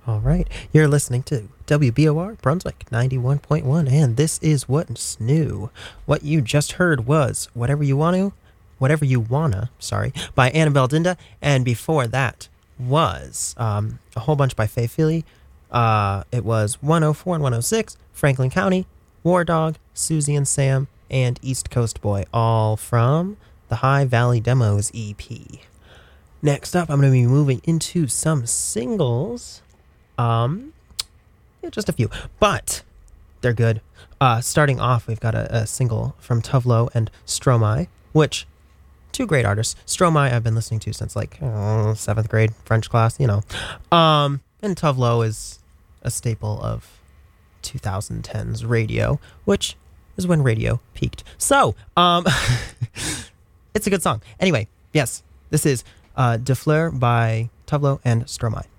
All right. You're listening to WBOR Brunswick 91.1, and this is What's New. What you just heard was Whatever You Wanna, by Annabelle Dinda, and before that was a whole bunch by Faye Philly. It was 104 and 106, Franklin County, War Dog, Susie and Sam, and East Coast Boy, all from the High Valley Demos EP. Next up, I'm going to be moving into some singles. Just a few, but they're good. Starting off, we've got a single from Tuvlo and Stromae, which, two great artists. Stromae I've been listening to since like 7th grade French class, you know. And Tuvlo is a staple of 2010s radio, which is when radio peaked. So, it's a good song. Anyway, yes, this is De Fleur by Tuvlo and Stromae.